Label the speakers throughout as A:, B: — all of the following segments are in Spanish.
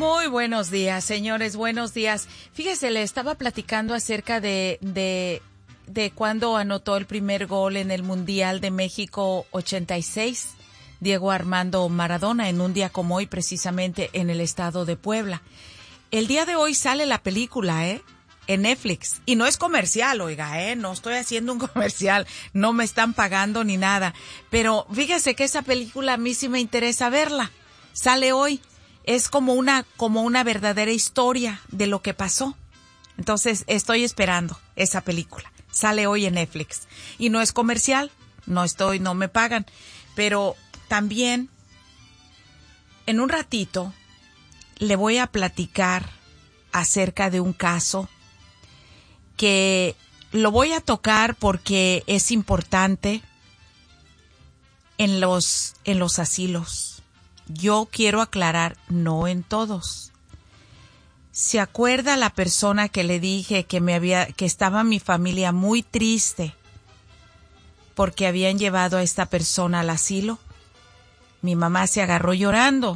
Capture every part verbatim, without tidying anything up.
A: Muy buenos días, señores, buenos días. Fíjese, le estaba platicando acerca de, de, de cuando anotó el primer gol en el Mundial de México ochenta y seis, Diego Armando Maradona, en un día como hoy, precisamente en el estado de Puebla. El día de hoy sale la película, ¿eh? En Netflix. Y no es comercial, oiga, ¿eh? No estoy haciendo un comercial, no me están pagando ni nada. Pero fíjese que esa película a mí sí me interesa verla. Sale hoy. Es como una, como una verdadera historia de lo que pasó. Entonces, estoy esperando esa película. Sale hoy en Netflix. Y no es comercial, no estoy, no me pagan. Pero también, en un ratito, le voy a platicar acerca de un caso que lo voy a tocar porque es importante en los, en los asilos. Yo quiero aclarar, no en todos. ¿Se acuerda la persona que le dije que me había, que estaba mi familia muy triste porque habían llevado a esta persona al asilo? Mi mamá se agarró llorando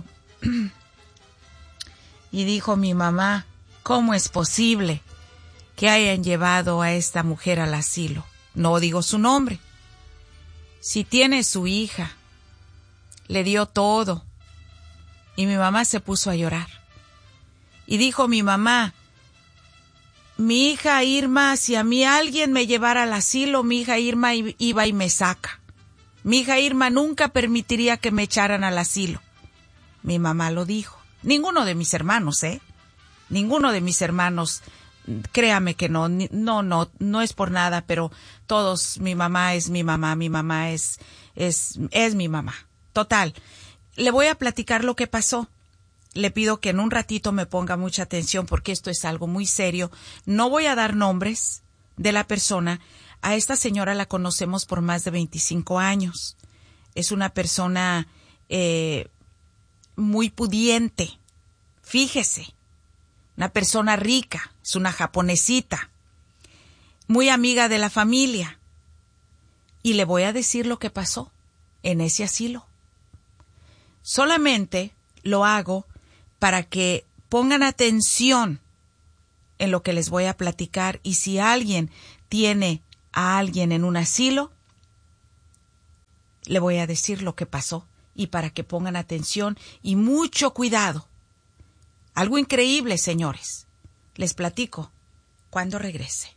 A: y dijo mi mamá, ¿cómo es posible que hayan llevado a esta mujer al asilo? No digo su nombre. Si tiene su hija, le dio todo. Y mi mamá se puso a llorar. Y dijo mi mamá, mi hija Irma, si a mí alguien me llevara al asilo, mi hija Irma iba y me saca. Mi hija Irma nunca permitiría que me echaran al asilo. Mi mamá lo dijo. Ninguno de mis hermanos, ¿eh? Ninguno de mis hermanos, créame que no, no, no, no es por nada, pero todos, mi mamá es mi mamá, mi mamá es, es, es mi mamá. Total. Le voy a platicar lo que pasó. Le pido que en un ratito me ponga mucha atención porque esto es algo muy serio. No voy a dar nombres de la persona. A esta señora la conocemos por más de veinticinco años. Es una persona eh, muy pudiente. Fíjese, una persona rica. Es una japonesita. Muy amiga de la familia. Y le voy a decir lo que pasó en ese asilo. Solamente lo hago para que pongan atención en lo que les voy a platicar y si alguien tiene a alguien en un asilo, le voy a decir lo que pasó y para que pongan atención y mucho cuidado. Algo increíble, señores. Les platico cuando regrese.